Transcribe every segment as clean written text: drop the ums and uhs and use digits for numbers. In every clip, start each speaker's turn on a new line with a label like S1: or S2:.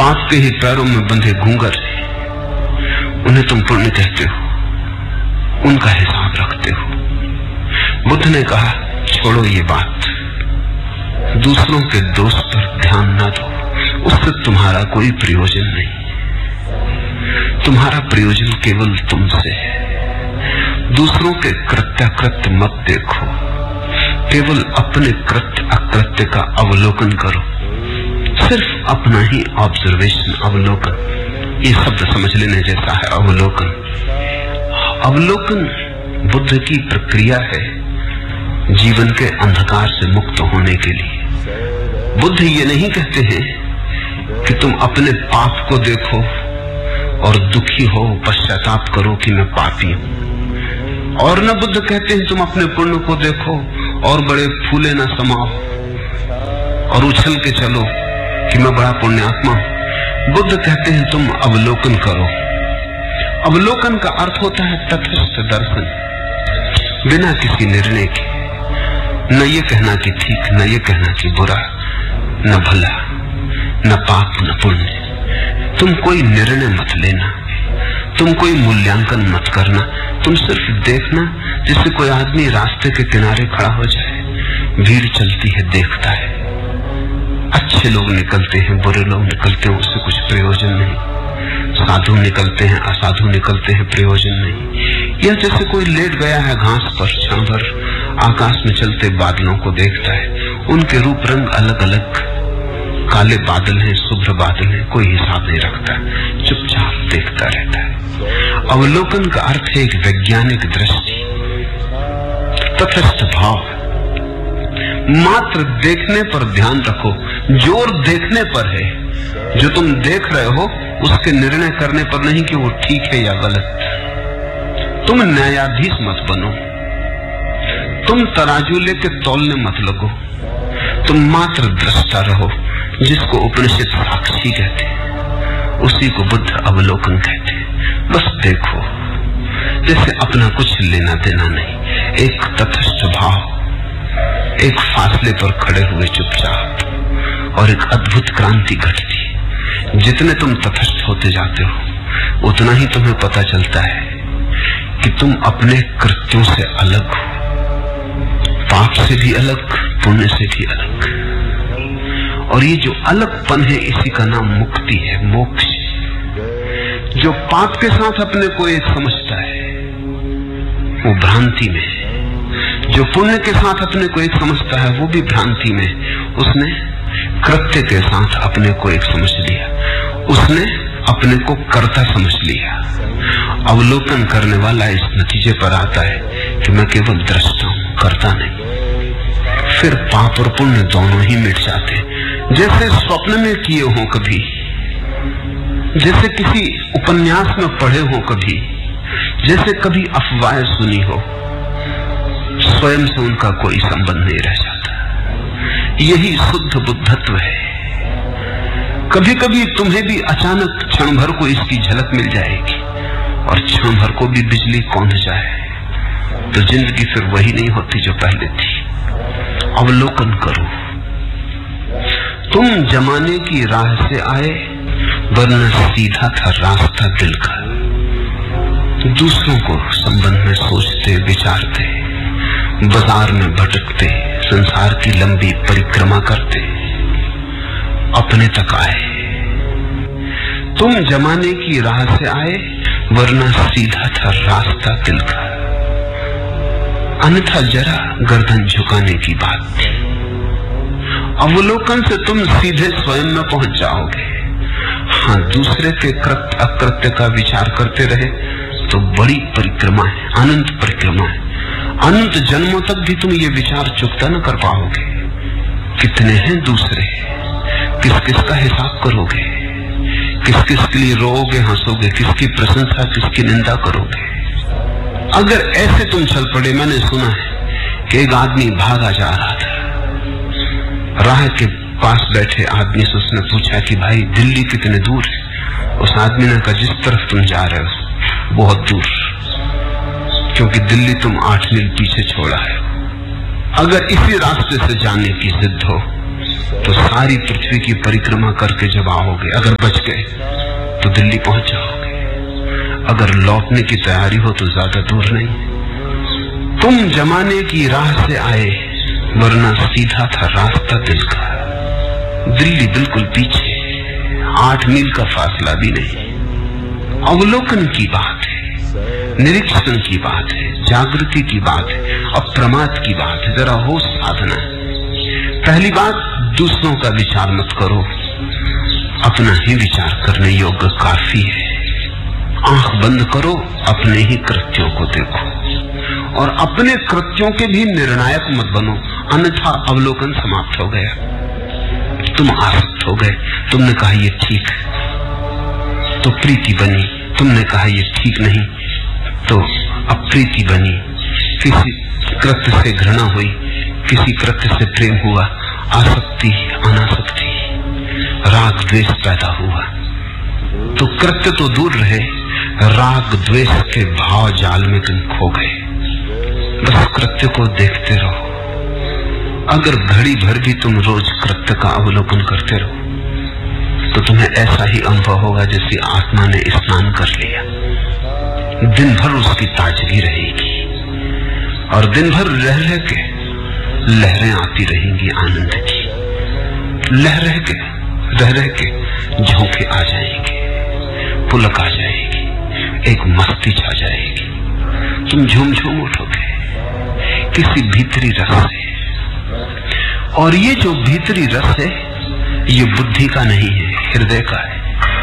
S1: आपके ही पैरों में बंधे घूंघर उन्हें तुम पुण्य कहते हो, उनका हिसाब रखते हो। बुद्ध ने कहा छोड़ो ये बात, दूसरों के दोष पर ध्यान न दो, उससे तुम्हारा कोई प्रयोजन नहीं। तुम्हारा प्रयोजन केवल तुमसे है। दूसरों के कृत्याकृत्य मत देखो, केवल अपने कृत्य अकृत्य का अवलोकन करो। सिर्फ अपना ही ऑब्जर्वेशन, अवलोकन, ये शब्द समझ लेने जैसा है। अवलोकन, अवलोकन बुद्ध की प्रक्रिया है जीवन के अंधकार से मुक्त होने के लिए। बुद्ध ये नहीं कहते हैं कि तुम अपने पाप को देखो और दुखी हो, पश्चाताप करो कि मैं पापी हूं, और न बुद्ध कहते हैं तुम अपने पुण्य को देखो और बड़े फूले न समाओ और उछल के चलो कि मैं बड़ा पुण्यात्मा हूं। बुद्ध कहते हैं तुम अवलोकन करो। अवलोकन का अर्थ होता है तटस्थ दर्शन, बिना किसी निर्णय के, न ये कहना कि ठीक, न ये कहना कि बुरा, न भला, न पाप, न पुण्य। तुम कोई निर्णय मत लेना, तुम कोई मूल्यांकन मत करना, तुम सिर्फ देखना। जैसे कोई आदमी रास्ते के किनारे खड़ा हो जाए, भीड़ चलती है, देखता है, अच्छे लोग निकलते हैं, बुरे लोग निकलते हैं, उससे कुछ प्रयोजन नहीं। साधु निकलते हैं, असाधु निकलते हैं, प्रयोजन नहीं। यह जैसे कोई लेट गया है घास पर, क्षण भर आकाश में चलते बादलों को देखता है, उनके रूप रंग अलग अलग, काले बादल हैं, शुभ्र बादल हैं, कोई हिसाब नहीं रखता, चुपचाप देखता रहता है। अवलोकन का अर्थ है एक वैज्ञानिक दृष्टि, तटस्थ भाव। मात्र देखने पर ध्यान रखो, जोर देखने पर है। जो तुम देख रहे हो उसके निर्णय करने पर नहीं कि वो ठीक है या गलत। तुम न्यायाधीश मत बनो, तुम तराजू लेके तौलने मत लगो, तुम मात्र दृष्टा रहो, जिसको उपनिषद साक्षी कहते हैं, उसी को बुद्ध अवलोकन कहते हैं। बस देखो, जैसे अपना कुछ लेना देना नहीं, एक तटस्थ भाव, एक फासले पर खड़े हुए चुपचाप, और एक अद्भुत क्रांति घटती। जितने तुम तटस्थ होते जाते हो, उतना ही तुम्हें पता चलता है कि तुम अपने कृत्यों से अलग हो, पाप से भी अलग, पुण्य से भी अलग। और ये जो अलगपन है, इसी का नाम मुक्ति है, मोक्ष। जो पाप के साथ अपने को एक समझता है वो भ्रांति में, जो पुण्य के साथ अपने को एक समझता है वो भी भ्रांति में। उसने कृत्य के साथ अपने को एक समझ लिया, उसने अपने को कर्ता समझ लिया। अवलोकन करने वाला इस नतीजे पर आता है कि मैं केवल दृष्टा हूं, कर्ता नहीं। फिर पाप और पुण्य दोनों ही मिट जाते, जैसे स्वप्न में किए हो कभी, जैसे किसी उपन्यास में पढ़े हो कभी, जैसे कभी अफवाहें सुनी हो, स्वयं से उनका कोई संबंध नहीं रह जाता। यही शुद्ध बुद्धत्व है। कभी कभी तुम्हें भी अचानक क्षण भर को इसकी झलक मिल जाएगी, और क्षण भर को भी बिजली कौंध जाए तो जिंदगी फिर वही नहीं होती जो पहले थी। अवलोकन करो। तुम जमाने की राह से आए, वरना सीधा था रास्ता दिल का। दूसरों को संबंध में सोचते विचारते, बाजार में भटकते, संसार की लंबी परिक्रमा करते, अपने तक आए। तुम जमाने की राह से आए, वरना सीधा था रास्ता दिल का। अन्यथा जरा गर्दन झुकाने की बात थी। अवलोकन से तुम सीधे स्वयं में पहुंच जाओगे। हाँ, दूसरे के कृत्य अकृत्य का विचार करते रहे तो बड़ी परिक्रमा है, अनंत परिक्रमा है। अनंत जन्मों तक भी तुम ये विचार चुकता न कर पाओगे। कितने हैं दूसरे, किस किस का हिसाब करोगे, किस किस के लिए रोओगे, हंसोगे, किसकी प्रशंसा, किसकी निंदा करोगे। अगर ऐसे तुम चल पड़े, मैंने सुना है कि एक आदमी भागा जा रहा था, राह के पास बैठे आदमी से उसने पूछा कि भाई दिल्ली कितने दूर है। उस आदमी ने कहा जिस तरफ तुम जा रहे हो बहुत दूर, क्योंकि दिल्ली तुम 8 मील पीछे छोड़ा है। अगर इसी रास्ते से जाने की जिद हो तो सारी पृथ्वी की परिक्रमा करके जब आओगे, अगर बच गए तो दिल्ली पहुंच जाओगे, अगर लौटने की तैयारी हो तो ज्यादा दूर नहीं। तुम जमाने की राह से आए, वरना सीधा था रास्ता दिल का। दिल्ली बिल्कुल पीछे, 8 मील का फासला भी नहीं। अवलोकन की बात है, निरीक्षण की बात है, जागृति की बात है, अप्रमाद की बात है, जरा होश साधना है। पहली बात, दूसरों का विचार मत करो, अपना ही विचार करने योग्य काफी है। आंख बंद करो, अपने ही कृत्यों को देखो और अपने कृत्यों के भी निर्णायक मत बनो, अन्यथा अवलोकन समाप्त हो गया। तुम आसक्त हो गए, तुमने कहा ये ठीक तो प्रीति बनी, तुमने कहा ये ठीक नहीं तो अप्रीति बनी। किसी कृत्य से घृणा हुई, किसी कृत्य से प्रेम हुआ, आसक्ति अनासक्ति, राग द्वेष पैदा हुआ। तो कृत्य तो दूर रहे, राग द्वेष के भाव जाल में तुम खो गए। बस कृत्य को देखते रहो। अगर घड़ी भर भी तुम रोज कृत्य का अवलोकन करते रहो तो तुम्हें ऐसा ही अनुभव होगा जैसे आत्मा ने स्नान कर लिया। दिन भर उसकी ताजगी रहेगी और दिन भर रह रह के लहरें आती रहेंगी आनंद की। रह रह के झोंके आ जाएंगे, पुलक आ जाएगी, एक मस्ती छा जाएगी। तुम झूम झूम उठोगे किसी भीतरी रस से। और ये जो भीतरी रस है ये बुद्धि का नहीं है, हृदय का है।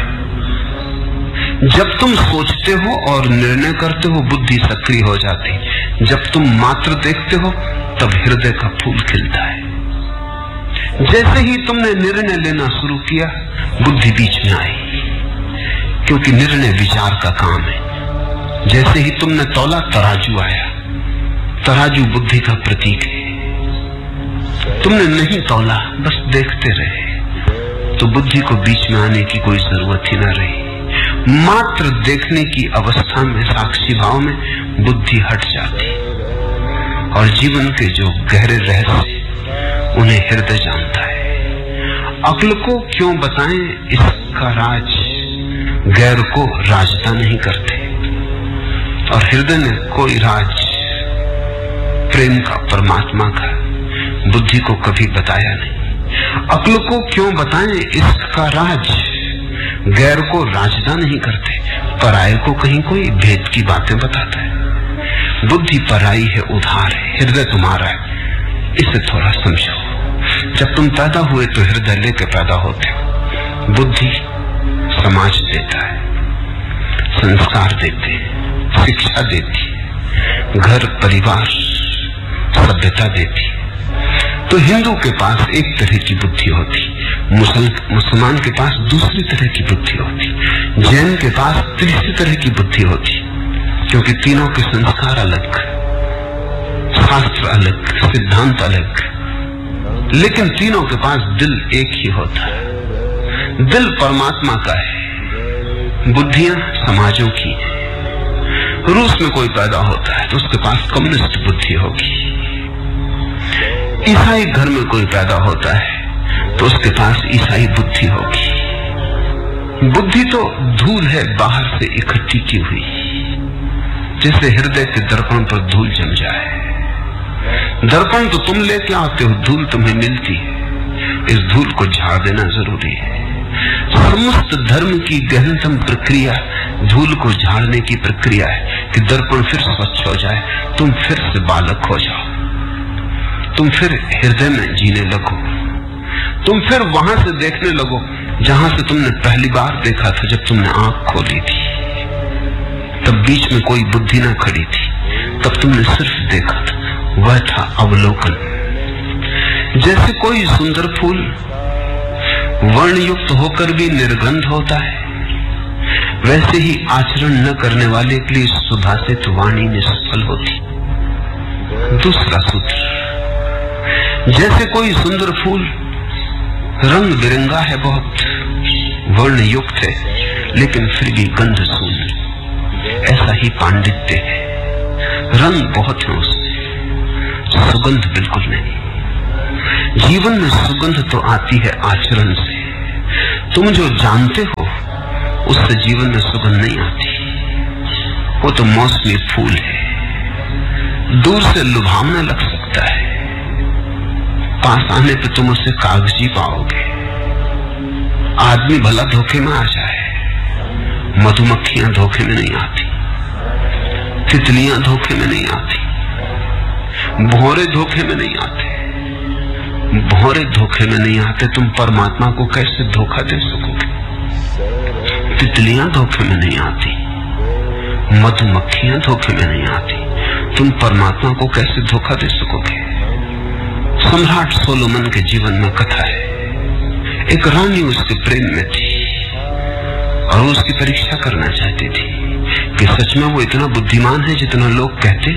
S1: जब तुम सोचते हो और निर्णय करते हो बुद्धि सक्रिय हो जाती। जब तुम मात्र देखते हो तब हृदय का फूल खिलता है। जैसे ही तुमने निर्णय लेना शुरू किया बुद्धि बीच में आई, क्योंकि निर्णय विचार का काम है। जैसे ही तुमने तौला तराजू आया। तराजू बुद्धि का प्रतीक है। तुमने नहीं तौला, बस देखते रहे तो बुद्धि को बीच में आने की कोई जरूरत ही ना रही। मात्र देखने की अवस्था में, साक्षी भाव में बुद्धि हट जाती और जीवन के जो गहरे रहस्य उन्हें हृदय जानता है। अक्ल को क्यों बताएं इसका राज, गैर को राजता नहीं करते। और हृदय ने कोई राज प्रेम का, परमात्मा का, बुद्धि को कभी बताया नहीं। अक्ल को क्यों बताएं इसका राज, गैर को राजदा नहीं करते। पराये को कहीं कोई भेद की बातें बताता है। बुद्धि पराई है, उधार है, हृदय तुम्हारा है। इसे थोड़ा समझो। जब तुम पैदा हुए तो हृदय लेके पैदा होते हो। बुद्धि समाज देता है, संस्कार देते, शिक्षा देती, घर परिवार सभ्यता देती। तो हिंदू के पास एक तरह की बुद्धि होती, मुसलमान के पास दूसरी तरह की बुद्धि होती, जैन के पास तीसरी तरह की बुद्धि होती। क्योंकि तीनों के संस्कार अलग, शास्त्र अलग, सिद्धांत अलग, लेकिन तीनों के पास दिल एक ही होता है। दिल परमात्मा का है, बुद्धियां समाजों की है। रूस में कोई पैदा होता है तो उसके पास कम्युनिस्ट बुद्धि होगी। ईसाई घर में कोई पैदा होता है तो उसके पास ईसाई बुद्धि होगी। बुद्धि तो धूल है बाहर से इकट्ठी की हुई, जैसे हृदय के दर्पण पर धूल जम जाए। दर्पण तो तुम लेके आते हो, धूल तुम्हें मिलती है। इस धूल को झाड़ देना जरूरी है। समस्त धर्म की गहनतम प्रक्रिया धूल को झाड़ने की प्रक्रिया है कि दर्पण फिर स्वच्छ हो जाए, तुम फिर से बालक हो जाओ, तुम फिर हृदय में जीने लगो, तुम फिर वहां से देखने लगो जहां से तुमने पहली बार देखा था, जब तुमने आंख खोली थी। तब बीच में कोई बुद्धि ना खड़ी थी, तब तुमने सिर्फ देखा था, वह था अवलोकन। जैसे कोई सुंदर फूल वर्ण युक्त होकर भी निर्गंध होता है, वैसे ही आचरण न करने वाले के लिए सुभाषित वाणी निष्फल होती। दूसरा सूत्र, जैसे कोई सुंदर फूल रंग बिरंगा है, बहुत वर्ण युक्त है, लेकिन फिर भी गंध शून्य, ऐसा ही पांडित्य है। रंग बहुत है उसमें, सुगंध बिल्कुल नहीं। जीवन में सुगंध तो आती है आचरण से। तुम जो जानते हो उससे जीवन में सुगंध नहीं आती। वो तो मौसमी फूल है, दूर से लुभावना लग सकता है, पास आने पे तुम उससे कागजी पाओगे। आदमी भला धोखे में आ जाए, मधुमक्खियां धोखे में नहीं आती, तितलियां धोखे में नहीं आती, भौरे धोखे में नहीं आते। भौरे धोखे में नहीं आते, तुम परमात्मा को कैसे धोखा दे सकोगे? तितलियां धोखे में नहीं आती, मधुमक्खियां धोखे में नहीं आती, तुम परमात्मा को कैसे धोखा दे सकोगे? सम्राट सोलोमन के जीवन में कथा है। एक रानी उसके प्रेम में थी और वो उसकी परीक्षा करना चाहती थी कि सच में वो इतना बुद्धिमान है जितना लोग कहते,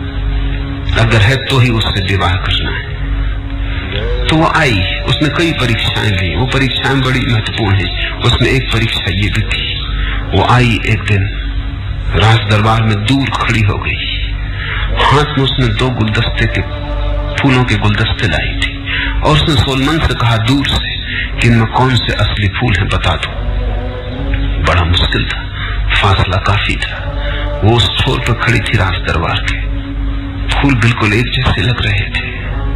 S1: अगर है तो ही उससे विवाह करना है। तो वो आई, उसने कई परीक्षाएं दी, वो परीक्षाएं बड़ी महत्वपूर्ण है। उसमें एक परीक्षा ये भी थी, वो आई एक दिन राज दरबार में दूर खड़ी हो गई, हाथ में उसने 2 गुलदस्ते के फूलों के गुलदस्ते लाई थी और उसने सोलोमन से कहा दूर से कि इनमें कौन से असली फूल हैं बता दो। बड़ा मुश्किल था, फासला काफी था। वो उस छोर पर खड़ी थी राज दरबार के, फूल बिल्कुल एक जैसे लग रहे थे।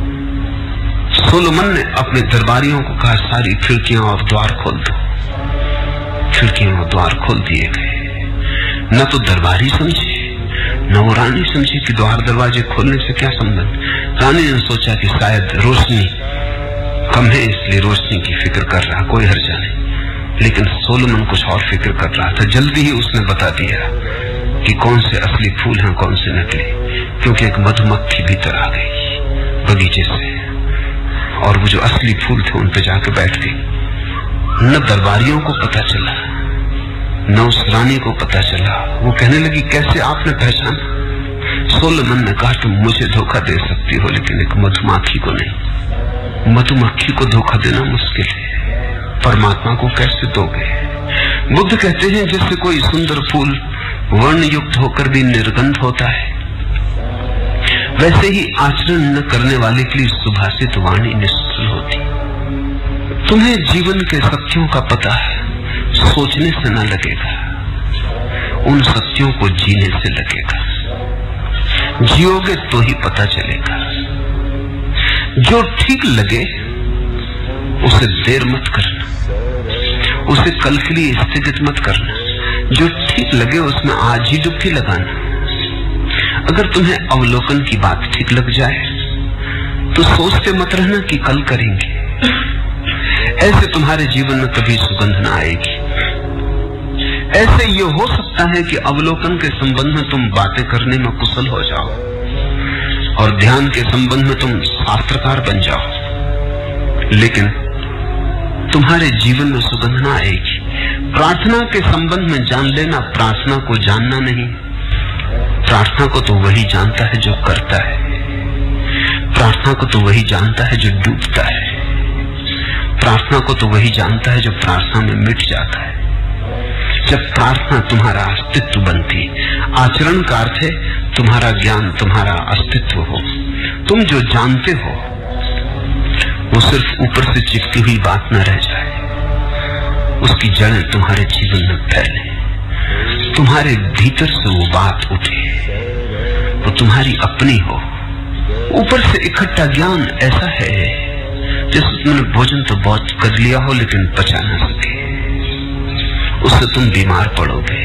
S1: सोलोमन ने अपने दरबारियों को कहा सारी खिड़कियां और द्वार खोल दो। खिड़कियां और द्वार खोल दिए गए। न तो दरबारी समझे न वो रानी समझी कि द्वार दरवाजे खोलने से क्या संबंध। रानी ने सोचा कि शायद रोशनी कम है इसलिए रोशनी की फिक्र कर रहा, कोई हर्जा नहीं। लेकिन सोलोमन कुछ और फिक्र कर रहा था। जल्दी ही उसने बता दिया कि कौन से असली फूल हैं कौन से नकली, क्योंकि एक मधुमक्खी भीतर आ गई बगीचे से और वो जो असली फूल थे उन पे जाके बैठ गई। न दरबारियों को पता चला न उस रानी को पता चला। वो कहने लगी कैसे आपने पहचाना? सोलोमन ने कहा तुम मुझे धोखा दे सकती हो लेकिन एक मधुमक्खी को नहीं। मधुमक्खी को धोखा देना मुश्किल है, परमात्मा को कैसे दोगे? बुद्ध कहते हैं जैसे कोई सुंदर फूल वर्ण युक्त होकर भी निर्गंध होता है, वैसे ही आचरण न करने वाले के लिए सुभाषित वाणी निष्फल होती। तुम्हें जीवन के सत्यों का पता है, सोचने से न लगेगा, उन सत्यों को जीने से लगेगा। जियोगे तो ही पता चलेगा। जो ठीक लगे उसे देर मत करना, उसे कल के लिए स्थगित मत करना। जो ठीक लगे उसमें आज ही डुबकी लगाना। अगर तुम्हें अवलोकन की बात ठीक लग जाए तो सोचते मत रहना कि कल करेंगे। ऐसे तुम्हारे जीवन में कभी सुगंध न आएगी। ऐसे ये हो सकता है कि अवलोकन के संबंध में तुम बातें करने में कुशल हो जाओ और ध्यान के संबंध में तुम शास्त्रकार बन जाओ, लेकिन तुम्हारे जीवन में सुगंध न आएगी। प्रार्थना के संबंध में जान लेना, प्रार्थना को जानना नहीं। प्रार्थना को तो वही जानता है जो करता है, प्रार्थना को तो वही जानता है जो डूबता है, प्रार्थना को तो वही जानता है जो प्रार्थना में मिट जाता है। जब प्रार्थना तुम्हारा अस्तित्व बनती, आचरण का अर्थ है तुम्हारा ज्ञान तुम्हारा अस्तित्व हो। तुम जो जानते हो वो सिर्फ ऊपर से चिपकी हुई बात न रह जाए, उसकी जड़ें तुम्हारे जीवन में फैले, तुम्हारे भीतर से वो बात उठे, वो तुम्हारी अपनी हो। ऊपर से इकट्ठा ज्ञान ऐसा है जैसे तुमने भोजन तो बहुत कर लिया हो लेकिन पचा ना सके, उससे तुम बीमार पड़ोगे,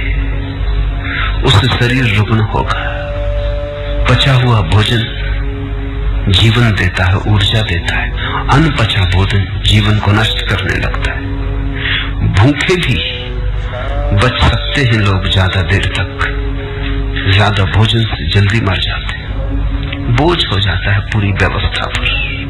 S1: उससे शरीर रुग्ण होगा। पचा हुआ भोजन जीवन देता है, ऊर्जा देता है। अनपचा भोजन जीवन को नष्ट करने लगता है। भूखे भी बच सकते हैं लोग ज्यादा देर तक, ज्यादा भोजन से जल्दी मर जाते हैं। बोझ हो जाता है पूरी व्यवस्था पर,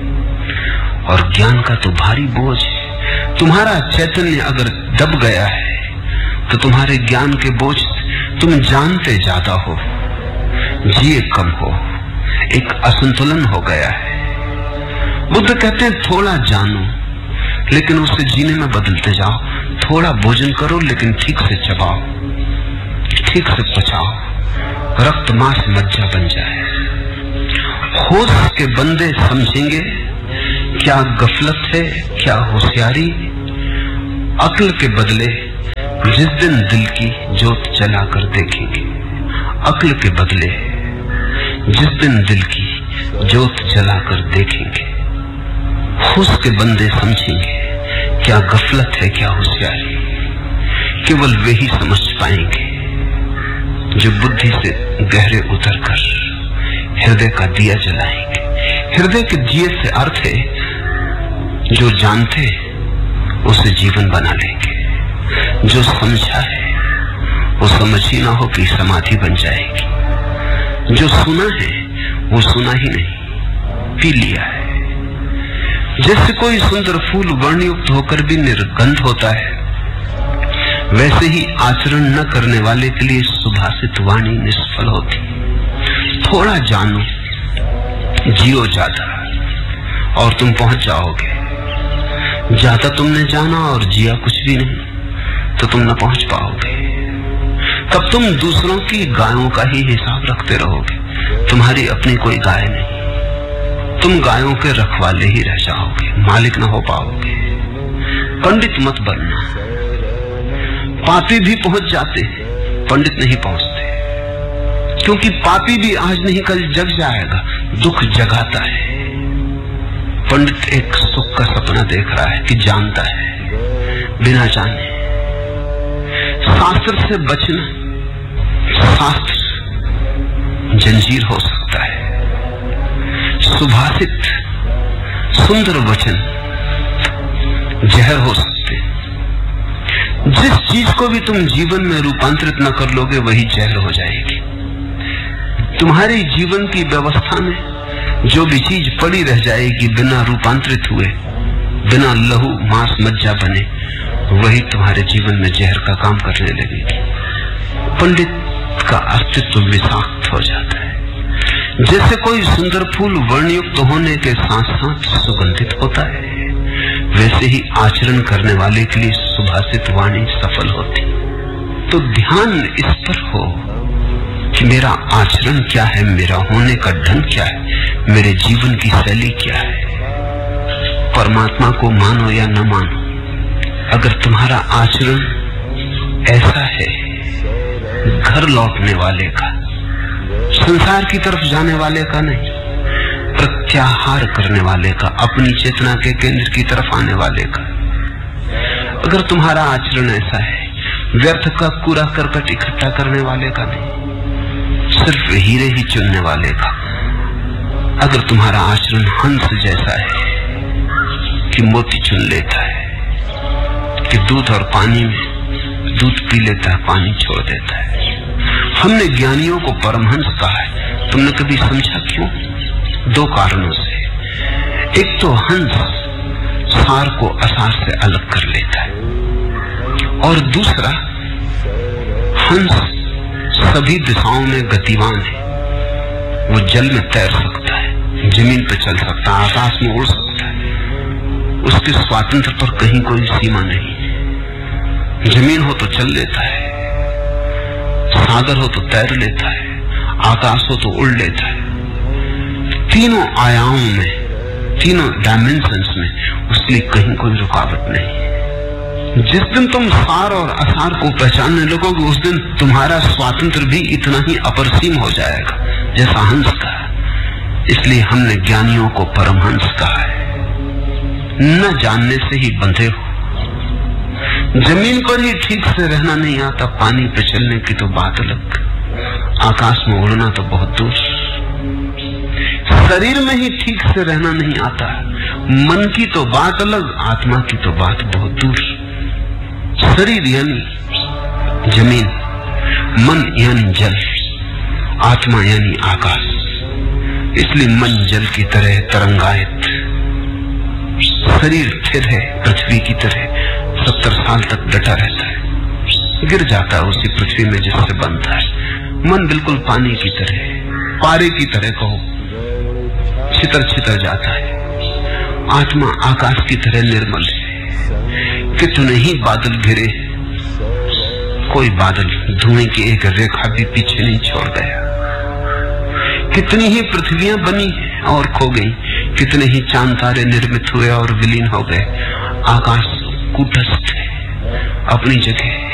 S1: और ज्ञान का तो भारी बोझ है। तुम्हारा चैतन्य अगर दब गया है तो तुम्हारे ज्ञान के बोझ तुम जानते ज्यादा हो, जिए कम हो, एक असंतुलन हो गया है। बुद्ध कहते हैं थोड़ा जानो लेकिन उसे जीने में बदलते जाओ। थोड़ा भोजन करो लेकिन ठीक से चबाओ, ठीक से पचाओ, रक्त मांस मज्जा बन जाए। होश के बंदे समझेंगे क्या गफलत है, क्या होशियारी। अक्ल के बदले जिस दिन दिल की जोत जलाकर देखेंगे, अक्ल के बदले जिस दिन दिल की जोत जलाकर देखेंगे, होश के बंदे समझेंगे क्या गफलत है, क्या होशियारी। केवल वे ही समझ पाएंगे जो बुद्धि से गहरे उतरकर हृदय का दिया जलाएंगे। हृदय के दिए से अर्थ है जो जानते उसे जीवन बना लेंगे, जो समझा है वो समझ ही ना हो कि समाधि बन जाएगी, जो सुना है वो सुना ही नहीं, पी लिया है। जैसे कोई सुंदर फूल वर्णयुक्त होकर भी निर्गंध होता है, वैसे ही आचरण न करने वाले के लिए सुभाषित वाणी निष्फल होती। थोड़ा जानो, जियो ज्यादा और तुम पहुंच जाओगे। ज्यादा तुमने जाना और जिया कुछ भी नहीं तो तुम न पहुंच पाओगे। तब तुम दूसरों की गायों का ही हिसाब रखते रहोगे, तुम्हारी अपनी कोई गाय नहीं। तुम गायों के रखवाले ही रह जाओगे, मालिक न हो पाओगे। पंडित मत बनना। पापी भी पहुंच जाते, पंडित नहीं पहुंचते, क्योंकि पापी भी आज नहीं कल जग जाएगा, दुख जगाता है। पंडित एक सुख का सपना देख रहा है कि जानता है बिना जाने। शास्त्र से बचना, शास्त्र जंजीर हो सकता है, सुभाषित सुंदर वचन जहर हो सकते। जिस चीज को भी तुम जीवन में रूपांतरित न कर लोगे वही जहर हो जाएगी। तुम्हारी जीवन की व्यवस्था में जो भी चीज पड़ी रह जाएगी बिना रूपांतरित हुए, बिना लहू मांस मज्जा बने, वही तुम्हारे जीवन में जहर का काम करने लगेगी। पंडित का अस्तित्व विषाक्त हो जाता है। जैसे कोई सुंदर फूल वर्णयुक्त होने के साथ साथ सुगंधित होता है, वैसे ही आचरण करने वाले के लिए सुभाषित वाणी सफल होती। तो ध्यान इस पर हो कि मेरा आचरण क्या है, मेरा होने का ढंग क्या है, मेरे जीवन की शैली क्या है। परमात्मा को मानो या न मानो, अगर तुम्हारा आचरण ऐसा है घर लौटने वाले का, संसार की तरफ जाने वाले का नहीं, प्रत्याहार करने वाले का, अपनी चेतना के केंद्र की तरफ आने वाले का, अगर तुम्हारा आचरण ऐसा है व्यर्थ का कूड़ा करकट इकट्ठा करने वाले का नहीं, सिर्फ हीरे ही चुनने वाले का, अगर तुम्हारा आचरण हंस जैसा है कि मोती चुन लेता है, कि दूध और पानी में दूध पी लेता है, पानी छोड़ देता है। हमने ज्ञानियों को परमहंस कहा है, तुमने कभी समझा क्यों? दो कारणों से। एक तो हंस सार को असार से अलग कर लेता है, और दूसरा हंस सभी दिशाओं में गतिवान है। वो जल में तैर सकता है, जमीन पर चल सकता है, आकाश में उड़ सकता है। उसके स्वातंत्र पर कहीं कोई सीमा नहीं। जमीन हो तो चल लेता है, सागर हो तो तैर लेता है, आकाश हो तो उड़ लेता है। तीनों आयामों में, तीनों डायमेंशंस में उसके लिए कहीं कोई रुकावट नहीं। जिस दिन तुम सार और असार को पहचानने लगोगे, उस दिन तुम्हारा स्वातंत्र भी इतना ही अपरसीम हो जाएगा जैसा हंस का। इसलिए हमने ज्ञानियों को परमहंस कहा है। न जानने से ही बंधे हो। जमीन पर ही ठीक से रहना नहीं आता, पानी पे चलने की तो बात अलग, आकाश में उड़ना तो बहुत दूर। शरीर में ही ठीक से रहना नहीं आता, मन की तो बात अलग, आत्मा की तो बात बहुत दूर। शरीर यानी जमीन, मन यानी जल, आत्मा यानी आकाश। इसलिए मन जल की तरह तरंगायत, शरीर स्थिर है पृथ्वी की तरह, 70 साल तक डटा रहता है, गिर जाता है उसी पृथ्वी में जिससे बनता है। मन बिल्कुल पानी की तरह, पारे की तरह कहो, छितर छितर जाता है। आत्मा आकाश की तरह निर्मल है। कितने ही बादल घिरे, कोई बादल धुएं की एक रेखा भी पीछे नहीं छोड़ गया। कितनी ही पृथ्वियां बनी और खो गई, कितने ही चांद तारे निर्मित हुए और विलीन हो गए। आकाश कूटस्थ है अपनी जगह,